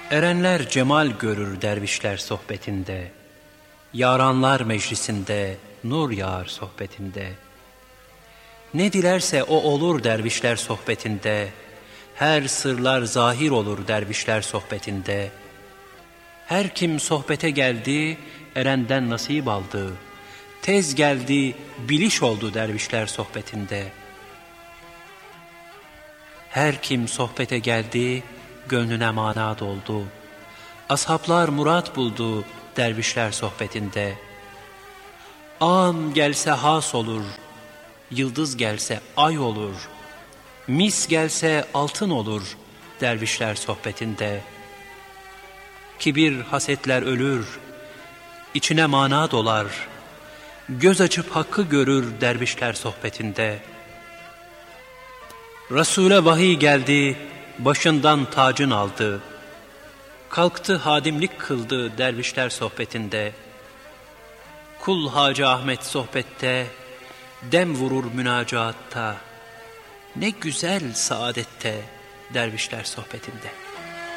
Erenler cemal görür dervişler sohbetinde, yaranlar meclisinde nur yağar sohbetinde. Ne dilerse o olur dervişler sohbetinde, her sırlar zahir olur dervişler sohbetinde. Her kim sohbete geldi, erenden nasip aldı, tez geldi, biliş oldu dervişler sohbetinde. Her kim sohbete geldi, gönlüne mana doldu, ashablar murat buldu dervişler sohbetinde. An gelse has olur, yıldız gelse ay olur, mis gelse altın olur dervişler sohbetinde. Kibir hasetler ölür, içine mana dolar, göz açıp hakkı görür dervişler sohbetinde. Resul'e vahiy geldi, başından tacın aldı, kalktı hadimlik kıldı dervişler sohbetinde. Kul Hacı Ahmet sohbette, dem vurur münacaatta, ne güzel saadette dervişler sohbetinde.